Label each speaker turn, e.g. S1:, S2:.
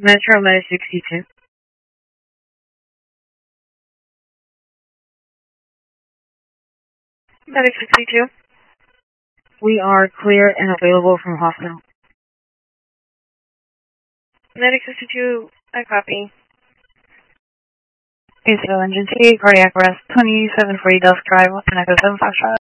S1: Metro Med 62. Medic 62. We are clear and available from hospital. Medic 62, I copy. ACO Engine T, cardiac arrest, 2740 Dusk Drive, Echo 7 Foxtrot.